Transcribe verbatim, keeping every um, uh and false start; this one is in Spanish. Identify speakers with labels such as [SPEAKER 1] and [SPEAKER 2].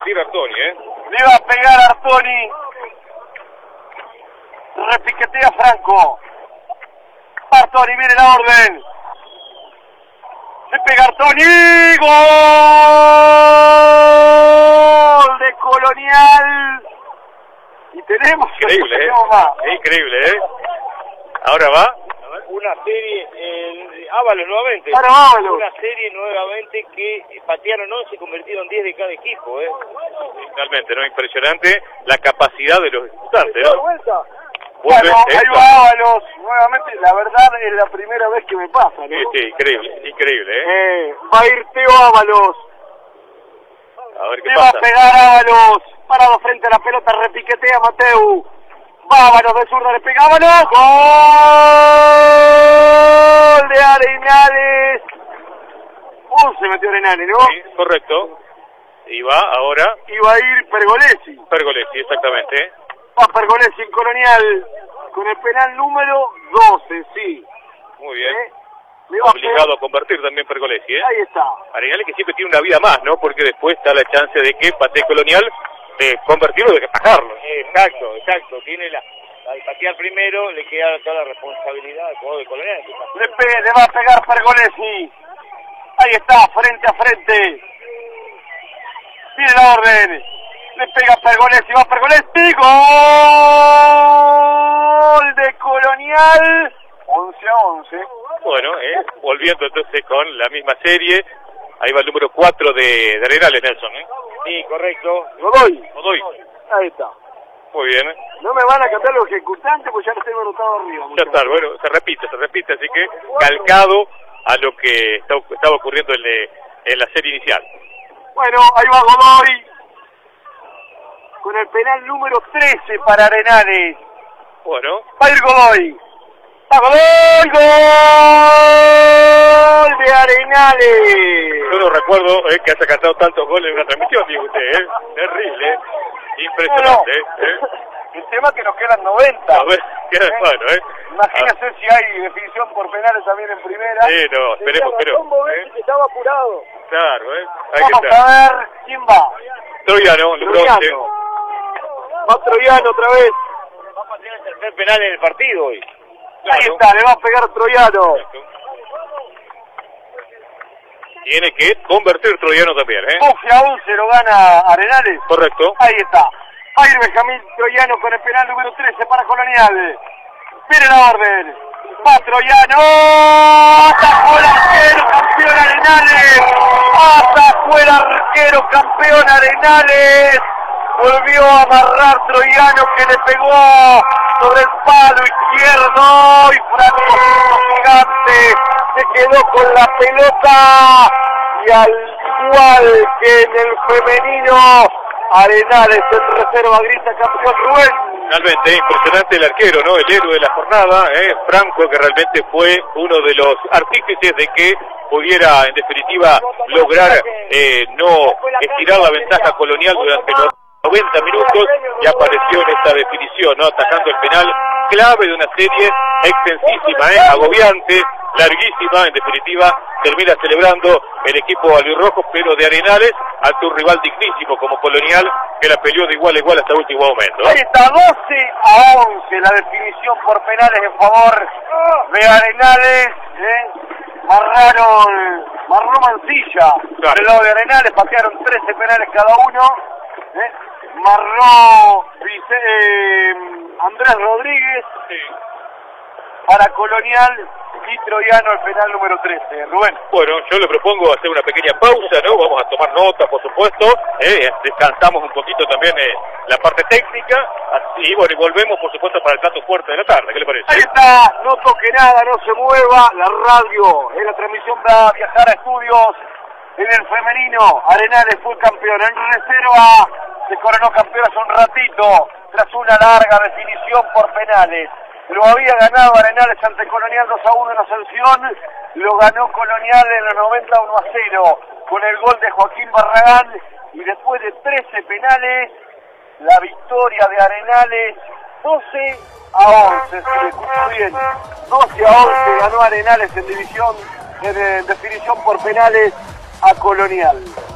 [SPEAKER 1] convertir a Artoni, ¿eh?
[SPEAKER 2] Le va a pegar a Artoni. Repiquetea Franco. Artoni, viene la orden. Se pega Artoni. ¡Gol de Colonial! Y tenemos que...
[SPEAKER 1] Increíble, ¿eh? Es increíble, ¿eh? Ahora va.
[SPEAKER 3] Una serie, eh, Ábalos nuevamente,
[SPEAKER 2] Claro, Ábalos.
[SPEAKER 3] una serie nuevamente que patearon once y convirtieron diez de cada equipo, ¿eh?
[SPEAKER 1] Realmente, ¿no? Impresionante la capacidad de los ejecutantes, ¿no?
[SPEAKER 2] Bueno,
[SPEAKER 1] Vuelve
[SPEAKER 2] ahí
[SPEAKER 1] esto.
[SPEAKER 2] va Ábalos, nuevamente, la verdad es la primera vez que me pasa, ¿no?
[SPEAKER 1] Sí, sí, increíble, increíble, ¿eh?
[SPEAKER 2] Eh, va a ir Teo Ábalos,
[SPEAKER 1] A ver qué
[SPEAKER 2] le va a
[SPEAKER 1] pasa.
[SPEAKER 2] pegar Ábalos, parado frente a la pelota, repiquetea Mateu, va Ábalos de zurda, le pega Ábalos, gol de Arenales, uh, se metió Arenales, ¿no?
[SPEAKER 1] Sí, correcto. Y va ahora
[SPEAKER 2] Iba a ir Pergolesi,
[SPEAKER 1] Pergolesi, exactamente.
[SPEAKER 2] va Pergolesi en Colonial, con el penal número doce, sí.
[SPEAKER 1] Muy bien.
[SPEAKER 2] ¿Eh? Le va a pegar-
[SPEAKER 1] Obligado a convertir también Pergolesi, ¿eh?
[SPEAKER 2] Ahí está.
[SPEAKER 1] Arenales que siempre tiene una vida más, ¿no? Porque después está la chance de que patee Colonial, de convertirlo, de que atajarlo.
[SPEAKER 3] Exacto, exacto, tiene la, al patear primero le queda toda la responsabilidad al jugador de Colonial.
[SPEAKER 2] Le, pe- le va a pegar Pergolesi. Ahí está, frente a frente. Tiene la orden. Le pega Pergolesi, va Pergolesi. Gol de Colonial. once a once.
[SPEAKER 1] Bueno, eh, volviendo entonces con la misma serie. Ahí va el número cuatro de, de Arenales, Nelson, ¿eh?
[SPEAKER 3] Sí, correcto.
[SPEAKER 2] Godoy.
[SPEAKER 1] Godoy.
[SPEAKER 2] Ahí está.
[SPEAKER 1] Muy bien.
[SPEAKER 2] No me van a cambiar los ejecutantes porque ya los tengo anotados arriba.
[SPEAKER 1] Ya
[SPEAKER 2] muchachos.
[SPEAKER 1] está, bueno, se repite, se repite, así que calcado a lo que está- estaba ocurriendo en, le- en la serie inicial.
[SPEAKER 2] Bueno, ahí va Godoy. Con el penal número trece para Arenales.
[SPEAKER 1] Bueno,
[SPEAKER 2] Va a ir Godoy. ¡Va Godoy! ¡Gol de Arenales!
[SPEAKER 1] yo no recuerdo eh, que haya cantado tantos goles en una transmisión, digo usted, ¿eh? Terrible, ¿eh? Impresionante, ¿eh? ¿eh?
[SPEAKER 2] El tema es que nos quedan noventa.
[SPEAKER 1] A ver, queda
[SPEAKER 2] ¿Eh?
[SPEAKER 1] bueno, ¿eh?
[SPEAKER 2] Imagínense si hay definición por penales también en primera.
[SPEAKER 1] Sí, no, esperemos, pero... ¿eh?
[SPEAKER 2] que estaba apurado.
[SPEAKER 1] Claro, ¿eh? Ahí
[SPEAKER 2] Vamos
[SPEAKER 1] está.
[SPEAKER 2] a ver quién va.
[SPEAKER 1] Troyano, número once.
[SPEAKER 2] Troyano. Va Troyano otra vez.
[SPEAKER 3] Va a patear el tercer penal en el partido hoy.
[SPEAKER 2] Ahí está, le va a pegar Troyano.
[SPEAKER 1] Tiene que convertir Troyano también, ¿eh?
[SPEAKER 2] doce a once lo gana Arenales.
[SPEAKER 1] Correcto.
[SPEAKER 2] Ahí está. Va a ir Benjamín Troyano con el penal número trece para Colonial. Mire la orden. Va Troyano. Atajó el arquero, campeón Arenales. Atajó el arquero, campeón Arenales. Volvió a amarrar Troyano que le pegó sobre el palo izquierdo. Y Franco Gigante se quedó con la pelota. Y al igual que en el femenino, Arenales en reserva grita campeón Rubén.
[SPEAKER 1] Realmente impresionante el arquero, ¿no? El héroe de la jornada, ¿eh? Franco, que realmente fue uno de los artífices de que pudiera, en definitiva, lograr eh, no estirar la ventaja Colonial durante los noventa minutos y apareció en esta definición, ¿no? Atacando el penal clave de una serie extensísima, ¿eh? Agobiante, larguísima, en definitiva termina celebrando el equipo albirrojo, pero de Arenales ante un rival dignísimo como Colonial, que la peleó de igual a igual hasta el último momento, ¿eh?
[SPEAKER 2] Ahí está, doce a once la definición por penales en favor de Arenales. ¿eh? Marraron, marró Mancilla
[SPEAKER 1] Claro.
[SPEAKER 2] del lado de Arenales, patearon trece penales cada uno. ¿eh? Marró Vice, eh, Andrés Rodríguez para Colonial y Troyano el penal número trece. Rubén.
[SPEAKER 1] Bueno, yo le propongo hacer una pequeña pausa, ¿no? Vamos a tomar nota, por supuesto, ¿eh? Descansamos un poquito también eh, la parte técnica, así, bueno, y volvemos, por supuesto, para el plato fuerte de la tarde, ¿qué le parece?
[SPEAKER 2] Ahí está, no toque nada, no se mueva, la radio, en la transmisión va a viajar a estudios. En el femenino, Arenales fue campeón. En reserva, se coronó campeón hace un ratito, tras una larga definición por penales. Lo había ganado Arenales ante Colonial dos a uno en Ascensión, lo ganó Colonial en los noventa uno a cero, con el gol de Joaquín Barragán, y después de trece penales, la victoria de Arenales, doce a once, si le escucho bien, doce a once ganó Arenales en división, en, en definición por penales a Colonial.